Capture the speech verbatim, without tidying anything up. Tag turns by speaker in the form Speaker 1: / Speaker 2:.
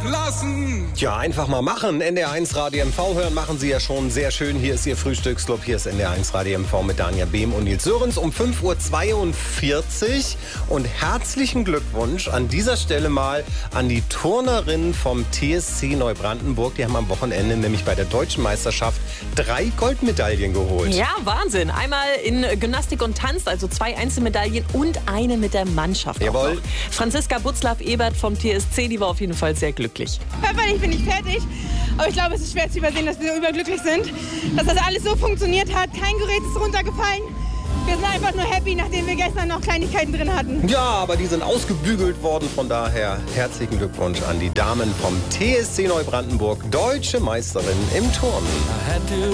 Speaker 1: lassen.
Speaker 2: Ja, einfach mal machen. N D R eins Radio M V hören machen Sie ja schon sehr schön. Hier ist Ihr Frühstücksclub. Hier ist N D R eins Radio M V mit Danja Behm und Nils Sörens um fünf Uhr zweiundvierzig. Und herzlichen Glückwunsch an dieser Stelle mal an die Turnerinnen vom T S C Neubrandenburg. Die haben am Wochenende nämlich bei der Deutschen Meisterschaft drei Goldmedaillen geholt.
Speaker 3: Ja, Wahnsinn. Einmal in Gymnastik und Tanz, also zwei Einzelmedaillen und eine mit der Mannschaft.
Speaker 2: Jawohl.
Speaker 3: Franziska Butzlaff-Ebert vom T S C, die war auf jeden Fall sehr glücklich.
Speaker 4: Körperlich bin ich fertig, aber ich glaube, es ist schwer zu übersehen, dass wir so überglücklich sind, dass das alles so funktioniert hat. Kein Gerät ist runtergefallen. Wir sind einfach nur happy, nachdem wir gestern noch Kleinigkeiten drin hatten.
Speaker 2: Ja, aber die sind ausgebügelt worden. Von daher herzlichen Glückwunsch an die Damen vom T S C Neubrandenburg, deutsche Meisterin im Turnen.